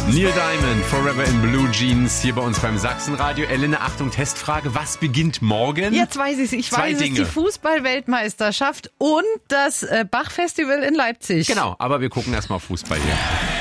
Neil Diamond, Forever in Blue Jeans, hier bei uns beim Sachsenradio. Elena, Achtung, Testfrage. Was beginnt morgen? Jetzt weiß ich es. Ich weiß es, die Fußball-Weltmeisterschaft und das Bach-Festival in Leipzig. Genau, aber wir gucken erstmal Fußball hier.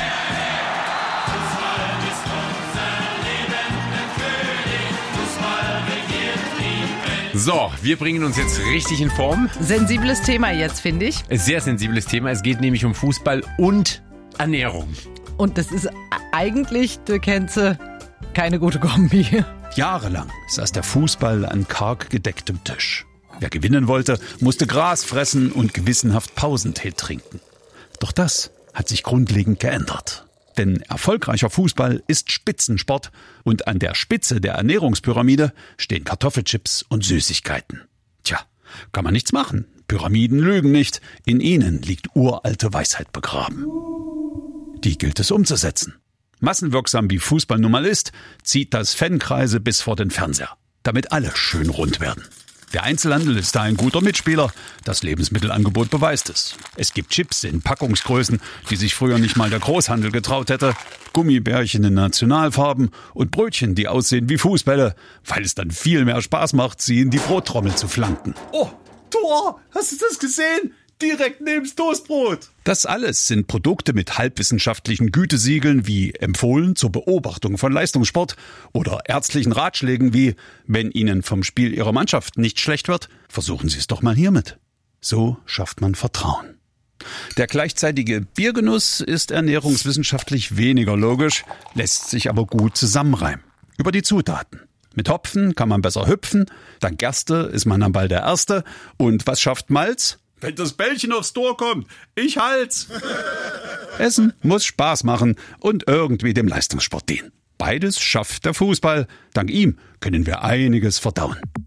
So, wir bringen uns jetzt richtig in Form. Sensibles Thema jetzt, finde ich. Sehr sensibles Thema. Es geht nämlich um Fußball und Ernährung. Und das ist eigentlich, du kennst keine gute Kombi. Jahrelang saß der Fußball an karg gedecktem Tisch. Wer gewinnen wollte, musste Gras fressen und gewissenhaft Pausentee trinken. Doch das hat sich grundlegend geändert. Denn erfolgreicher Fußball ist Spitzensport und an der Spitze der Ernährungspyramide stehen Kartoffelchips und Süßigkeiten. Tja, kann man nichts machen. Pyramiden lügen nicht. In ihnen liegt uralte Weisheit begraben. Die gilt es umzusetzen. Massenwirksam wie Fußball nun mal ist, zieht das Fankreise bis vor den Fernseher, damit alle schön rund werden. Der Einzelhandel ist da ein guter Mitspieler. Das Lebensmittelangebot beweist es. Es gibt Chips in Packungsgrößen, die sich früher nicht mal der Großhandel getraut hätte, Gummibärchen in Nationalfarben und Brötchen, die aussehen wie Fußbälle, weil es dann viel mehr Spaß macht, sie in die Brottrommel zu flanken. Oh, Tor, hast du das gesehen? Direkt neben's Toastbrot. Das alles sind Produkte mit halbwissenschaftlichen Gütesiegeln wie empfohlen zur Beobachtung von Leistungssport oder ärztlichen Ratschlägen wie, wenn Ihnen vom Spiel Ihrer Mannschaft nicht schlecht wird, versuchen Sie es doch mal hiermit. So schafft man Vertrauen. Der gleichzeitige Biergenuss ist ernährungswissenschaftlich weniger logisch, lässt sich aber gut zusammenreimen. Über die Zutaten. Mit Hopfen kann man besser hüpfen, dank Gerste ist man am Ball der Erste. Und was schafft Malz? Wenn das Bällchen aufs Tor kommt, ich halt's. Essen muss Spaß machen und irgendwie dem Leistungssport dienen. Beides schafft der Fußball. Dank ihm können wir einiges verdauen.